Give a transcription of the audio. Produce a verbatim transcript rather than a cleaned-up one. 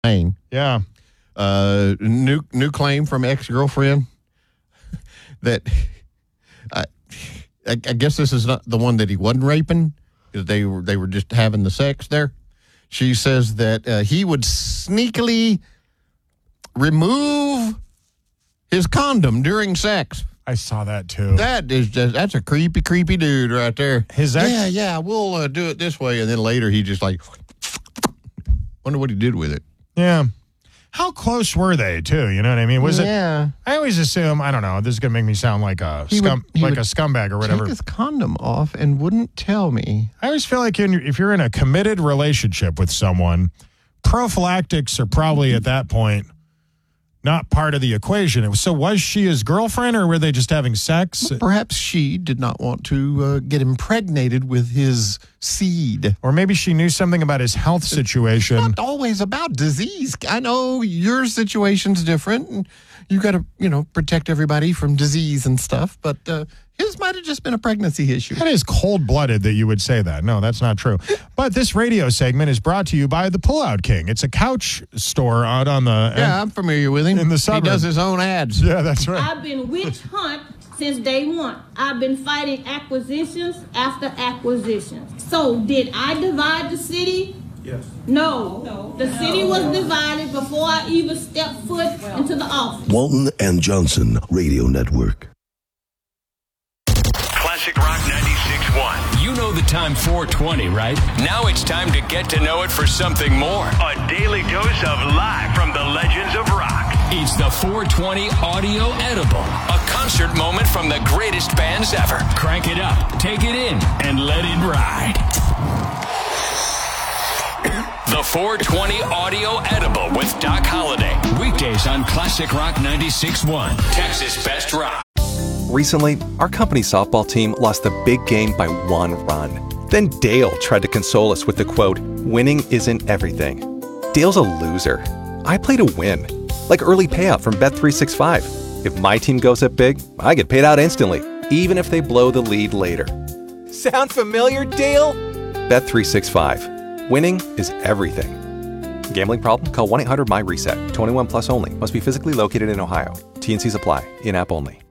Maine. Yeah. Uh, new new claim from ex-girlfriend that I, I, I guess this is not the one that he wasn't raping, because they were they were just having the sex there. She says that uh, he would sneakily remove his condom during sex. I saw that too. That is just, that's a creepy, creepy dude right there. His ex- yeah, yeah, we'll uh, do it this way. And then later he just like, wonder what he did with it. Yeah. How close were they, too? You know what I mean? Was yeah. it? I always assume, I don't know, this is going to make me sound like a He scum, would- he like would a scumbag or whatever. Take his condom off and wouldn't tell me. I always feel like in, if you're in a committed relationship with someone, prophylactics are probably at that point not part of the equation. So was she his girlfriend, or were they just having sex? Well, perhaps she did not want to uh, get impregnated with his seed. Or maybe she knew something about his health situation. It's not always about disease. I know your situation's different, and you got to, you know, protect everybody from disease and stuff, but uh, his might have just been a pregnancy issue. That is cold-blooded that you would say that. No, that's not true. But this radio segment is brought to you by the Pullout King. It's a couch store out on the... Yeah, I'm familiar with him. In the suburbs. He does his own ads. Yeah, that's right. I've been witch hunt since day one. I've been fighting acquisitions after acquisitions. So did I divide the city? Yes. No. no. The city was divided before I even stepped foot into the office. Walton and Johnson Radio Network. Classic Rock ninety-six point one. You know the time four twenty, right? Now it's time to get to know it for something more. A daily dose of live from the legends of rock. It's the four twenty Audio Edible, a concert moment from the greatest bands ever. Crank it up, take it in, and let it ride. The four twenty Audio Edible with Doc Holliday. Weekdays on Classic Rock ninety-six point one. Texas Best Rock. Recently, our company softball team lost the big game by one run. Then Dale tried to console us with the quote, "Winning isn't everything." Dale's a loser. I play to win. Like early payout from Bet three sixty-five. If my team goes up big, I get paid out instantly, even if they blow the lead later. Sound familiar, Dale? Bet three sixty-five. Winning is everything. Gambling problem? Call one eight hundred M Y RESET. twenty-one plus only. Must be physically located in Ohio. T N Cs apply. In-app only.